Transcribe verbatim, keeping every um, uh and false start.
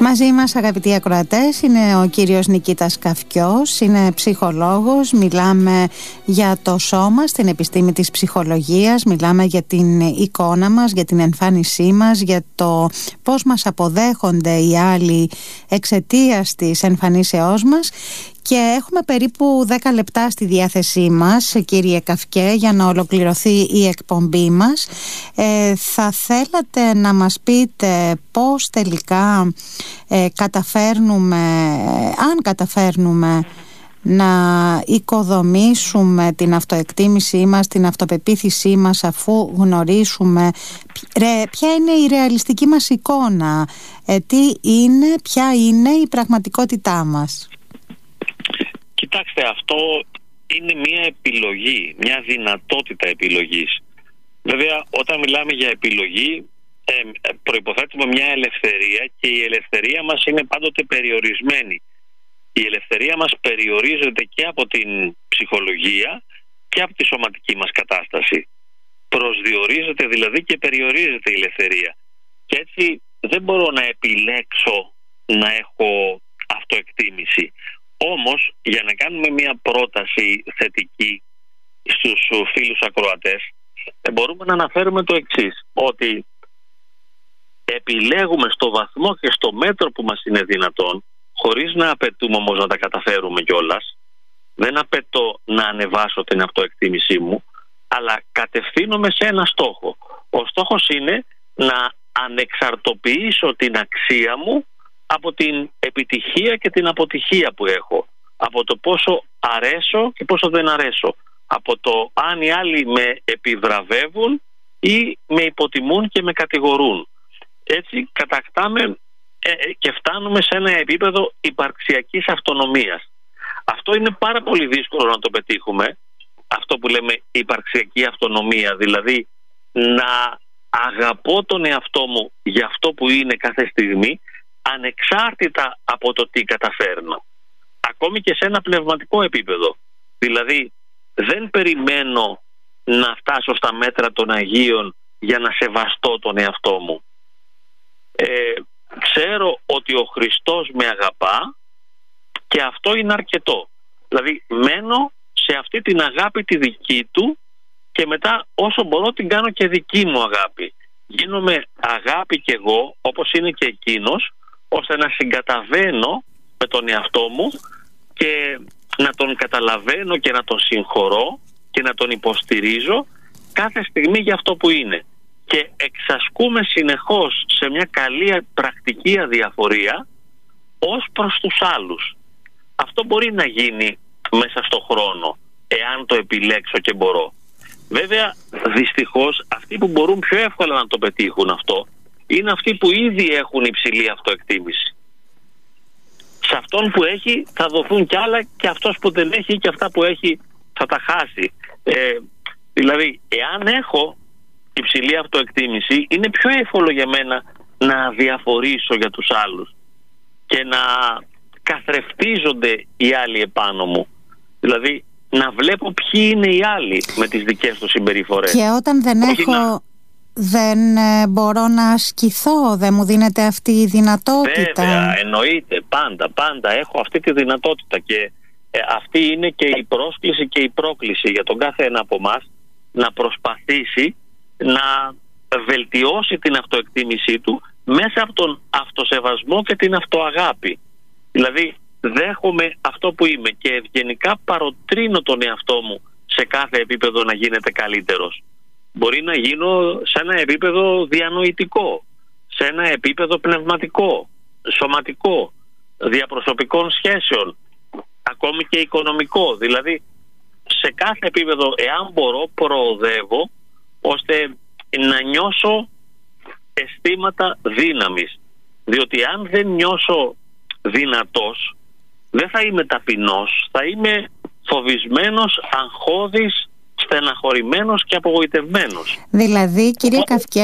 Μαζί μας, αγαπητοί ακροατές, είναι ο κύριος Νικήτας Καυκιός, είναι ψυχολόγος. Μιλάμε για το σώμα στην επιστήμη της ψυχολογίας, μιλάμε για την εικόνα μας, για την εμφάνισή μας, για το πώς μας αποδέχονται οι άλλοι εξαιτίας της εμφανίσεώς μας. Και έχουμε περίπου δέκα λεπτά στη διάθεσή μας, κύριε Καυκέ, για να ολοκληρωθεί η εκπομπή μας. Ε, θα θέλατε να μας πείτε πώς τελικά ε, καταφέρνουμε, αν καταφέρνουμε να οικοδομήσουμε την αυτοεκτίμησή μας, την αυτοπεποίθησή μας, αφού γνωρίσουμε ρε, ποια είναι η ρεαλιστική μας εικόνα, ε, τι είναι, ποια είναι η πραγματικότητά μας. Κοιτάξτε, αυτό είναι μια επιλογή, μια δυνατότητα επιλογής. Βέβαια, όταν μιλάμε για επιλογή, ε, προϋποθέτουμε μια ελευθερία και η ελευθερία μας είναι πάντοτε περιορισμένη. Η ελευθερία μας περιορίζεται και από την ψυχολογία και από τη σωματική μας κατάσταση. Προσδιορίζεται δηλαδή και περιορίζεται η ελευθερία. Και έτσι δεν μπορώ να επιλέξω να έχω αυτοεκτίμηση. Όμως, για να κάνουμε μια πρόταση θετική στους φίλους ακροατές, μπορούμε να αναφέρουμε το εξής, ότι επιλέγουμε στο βαθμό και στο μέτρο που μας είναι δυνατόν, χωρίς να απαιτούμε όμως να τα καταφέρουμε κιόλας. Δεν απαιτώ να ανεβάσω την αυτοεκτίμησή μου, αλλά κατευθύνομαι σε ένα στόχο. Ο στόχος είναι να ανεξαρτοποιήσω την αξία μου από την επιτυχία και την αποτυχία που έχω, από το πόσο αρέσω και πόσο δεν αρέσω, από το αν οι άλλοι με επιβραβεύουν ή με υποτιμούν και με κατηγορούν. Έτσι κατακτάμε ε, και φτάνουμε σε ένα επίπεδο υπαρξιακής αυτονομίας. Αυτό είναι πάρα πολύ δύσκολο να το πετύχουμε, αυτό που λέμε υπαρξιακή αυτονομία, δηλαδή να αγαπώ τον εαυτό μου για αυτό που είναι κάθε στιγμή, ανεξάρτητα από το τι καταφέρνω. Ακόμη και σε ένα πνευματικό επίπεδο. Δηλαδή δεν περιμένω να φτάσω στα μέτρα των Αγίων για να σεβαστώ τον εαυτό μου. Ε, ξέρω ότι ο Χριστός με αγαπά και αυτό είναι αρκετό. Δηλαδή μένω σε αυτή την αγάπη τη δική του και μετά όσο μπορώ την κάνω και δική μου αγάπη. Γίνομαι αγάπη κι εγώ όπως είναι και εκείνος, ώστε να συγκαταβαίνω με τον εαυτό μου και να τον καταλαβαίνω και να τον συγχωρώ και να τον υποστηρίζω κάθε στιγμή για αυτό που είναι. Και εξασκούμε συνεχώς σε μια καλή πρακτική αδιαφορία ως προς τους άλλους. Αυτό μπορεί να γίνει μέσα στο χρόνο, εάν το επιλέξω και μπορώ. Βέβαια, δυστυχώς, αυτοί που μπορούν πιο εύκολα να το πετύχουν αυτό είναι αυτοί που ήδη έχουν υψηλή αυτοεκτίμηση. Σε αυτόν που έχει θα δοθούν κι άλλα και αυτός που δεν έχει και αυτά που έχει θα τα χάσει. Ε, δηλαδή, εάν έχω υψηλή αυτοεκτίμηση, είναι πιο εύκολο για μένα να διαφορήσω για τους άλλους και να καθρεφτίζονται οι άλλοι επάνω μου. Δηλαδή, να βλέπω ποιοι είναι οι άλλοι με τις δικές τους συμπεριφορές. Και όταν δεν Όχι έχω... να... δεν ε, μπορώ να ασκηθώ, δεν μου δίνεται αυτή η δυνατότητα. Βέβαια, εννοείται, πάντα, πάντα έχω αυτή τη δυνατότητα και ε, αυτή είναι και η πρόσκληση και η πρόκληση για τον κάθε ένα από εμάς να προσπαθήσει να βελτιώσει την αυτοεκτίμησή του μέσα από τον αυτοσεβασμό και την αυτοαγάπη. Δηλαδή δέχομαι αυτό που είμαι και ευγενικά παροτρύνω τον εαυτό μου σε κάθε επίπεδο να γίνεται καλύτερος. Μπορεί να γίνω σε ένα επίπεδο διανοητικό, σε ένα επίπεδο πνευματικό, σωματικό, διαπροσωπικών σχέσεων, ακόμη και οικονομικό. Δηλαδή σε κάθε επίπεδο, εάν μπορώ, προοδεύω ώστε να νιώσω αισθήματα δύναμης. Διότι αν δεν νιώσω δυνατός, δεν θα είμαι ταπεινός, θα είμαι φοβισμένος, αγχώδης, στεναχωρημένος και απογοητευμένος. Δηλαδή, κύριε Καυκέ,